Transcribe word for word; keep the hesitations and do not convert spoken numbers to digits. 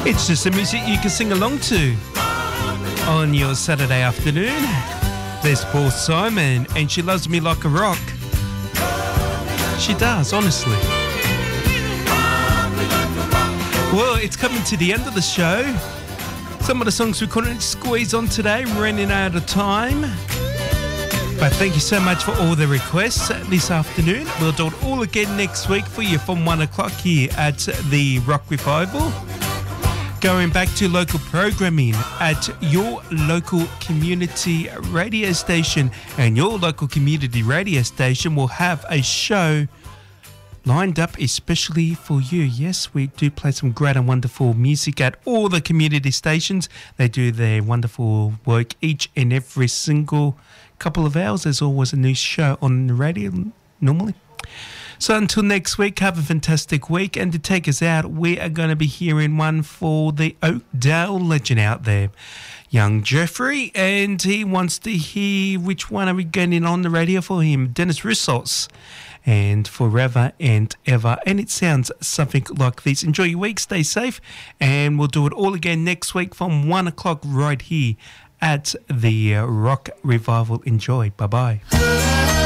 It's just the music you can sing along to on your Saturday afternoon. There's Paul Simon, and She Loves Me Like a Rock. She does, honestly. Well, it's coming to the end of the show. Some of the songs we couldn't squeeze on today, running out of time. But thank you so much for all the requests this afternoon. We'll do it all again next week for you from one o'clock here at the Rock Revival. Going back to local programming at your local community radio station. And your local community radio station will have a show lined up especially for you. Yes, we do play some great and wonderful music at all the community stations. They do their wonderful work each and every single couple of hours. There's always a new show on the radio normally. So until next week, have a fantastic week. And to take us out, we are going to be hearing one for the Oakdale legend out there, young Jeffrey. And he wants to hear which one are we getting on the radio for him. Dennis Roussos and Forever and Ever. And it sounds something like this. Enjoy your week, stay safe, and we'll do it all again next week from one o'clock right here at the Rock Revival. Enjoy. Bye-bye.